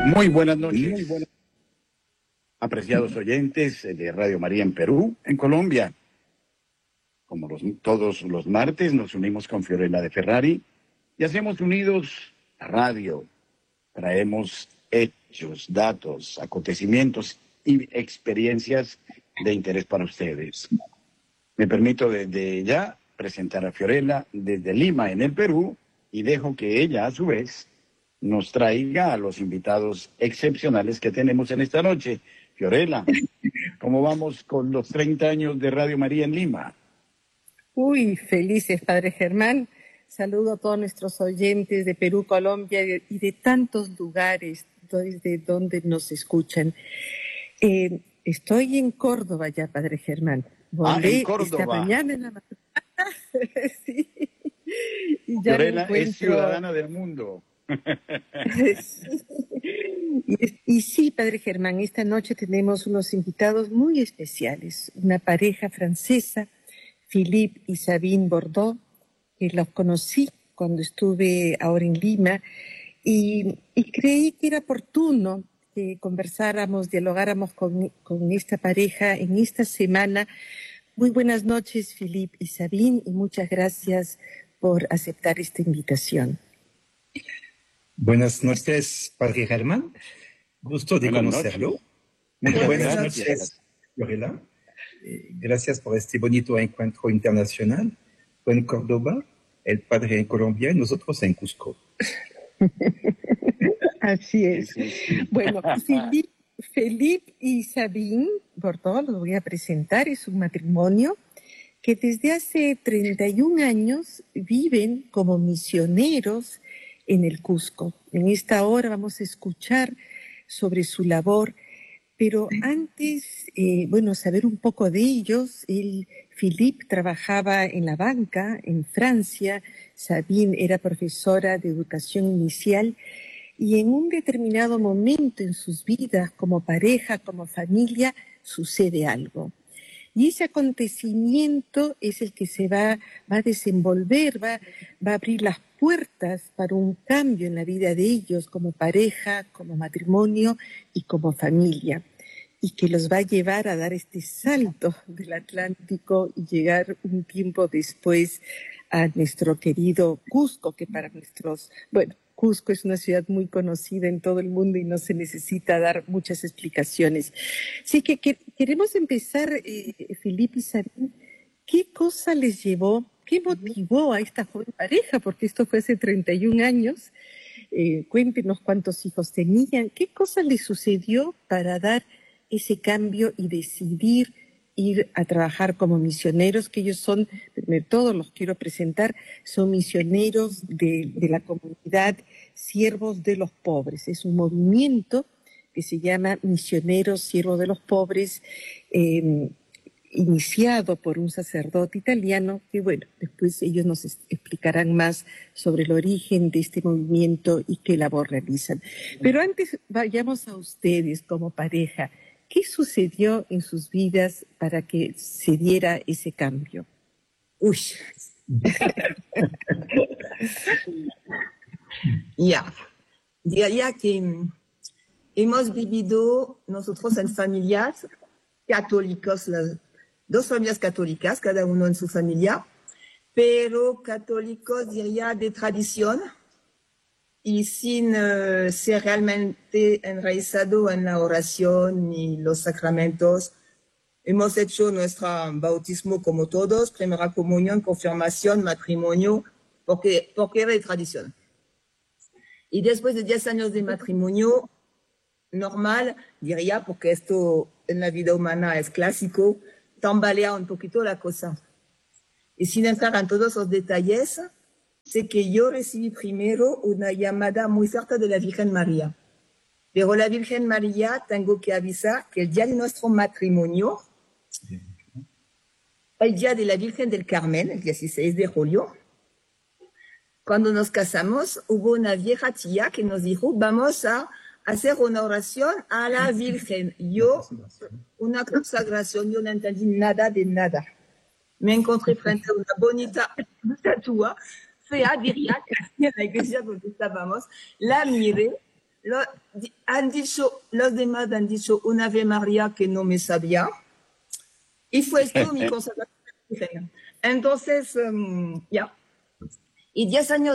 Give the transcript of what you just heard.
Muy buenas noches, apreciados oyentes de Radio María en Perú, en Colombia. Como todos los martes, nos unimos con Fiorella de Ferrari y hacemos unidos la radio. Traemos hechos, datos, acontecimientos y experiencias de interés para ustedes. Me permito desde ya presentar a Fiorella desde Lima, en el Perú, y dejo que ella, a su vez, nos traiga a los invitados excepcionales que tenemos en esta noche. Fiorella, ¿cómo vamos con los 30 años de Radio María en Lima? Uy, felices, Padre Germán. Saludo a todos nuestros oyentes de Perú, Colombia y de tantos lugares desde donde nos escuchan. Estoy en Córdoba ya, Padre Germán. Volé en Córdoba. Esta mañana en la madrugada. Sí. Y ya Fiorella es ciudadana del mundo. Y sí, Padre Germán, esta noche tenemos unos invitados muy especiales, una pareja francesa, Philippe y Sabine Bordeaux, que los conocí cuando estuve ahora en Lima, y creí que era oportuno que conversáramos, dialogáramos con esta pareja en esta semana. Muy buenas noches, Philippe y Sabine, y muchas gracias por aceptar esta invitación. Buenas noches, Padre Germán. Gusto de conocerlo. Buenas noches, Fiorella. Gracias por este bonito encuentro internacional. Tú en Córdoba, el Padre en Colombia y nosotros en Cusco. Así es. Bueno, Philippe y Sabine Bordeaux, los voy a presentar, es un matrimonio que desde hace 31 años viven como misioneros en el Cusco. En esta hora vamos a escuchar sobre su labor, pero antes, saber un poco de ellos. Philippe trabajaba en la banca en Francia, Sabine era profesora de educación inicial, y en un determinado momento en sus vidas, como pareja, como familia, sucede algo. Y ese acontecimiento es el que se va a desenvolver, va a abrir las puertas para un cambio en la vida de ellos como pareja, como matrimonio y como familia, y que los va a llevar a dar este salto del Atlántico y llegar un tiempo después a nuestro querido Cusco, que para Cusco es una ciudad muy conocida en todo el mundo y no se necesita dar muchas explicaciones. Así que queremos empezar, Philippe y Sabine, ¿qué cosa les llevó, qué motivó a esta joven pareja? Porque esto fue hace 31 años. Cuéntenos cuántos hijos tenían, qué cosa les sucedió para dar ese cambio y decidir ir a trabajar como misioneros, que ellos son, todos los quiero presentar, son misioneros de la comunidad Siervos de los Pobres. Es un movimiento que se llama Misioneros Siervos de los Pobres, iniciado por un sacerdote italiano, que después ellos nos explicarán más sobre el origen de este movimiento y qué labor realizan. Pero antes vayamos a ustedes como pareja. ¿Qué sucedió en sus vidas para que se diera ese cambio? Uy. Diría que hemos vivido nosotros en familias católicas, las dos familias católicas, cada uno en su familia, pero católicos, diría, de tradición, y sin ser realmente enraizado en la oración y los sacramentos. Hemos hecho nuestro bautismo como todos, primera comunión, confirmación, matrimonio, porque era de tradición. Y después de 10 años de matrimonio, normal, diría, porque esto en la vida humana es clásico, tambalea un poquito la cosa. Y sin entrar en todos los detalles, sé que yo recibí primero una llamada muy fuerte de la Virgen María. Pero la Virgen María, tengo que avisar que el día de nuestro matrimonio, el día de la Virgen del Carmen, el 16 de julio, cuando nos casamos, hubo una vieja tía que nos dijo, vamos a hacer una oración a la Virgen. Yo, una consagración, yo no entendí nada de nada. Me encontré frente a una bonita estatua fea, diría, en la iglesia donde estábamos, la miré, Los demás han dicho un Ave María que no me sabía. Y fue esto mi consagración. Entonces, ya. Y 10 años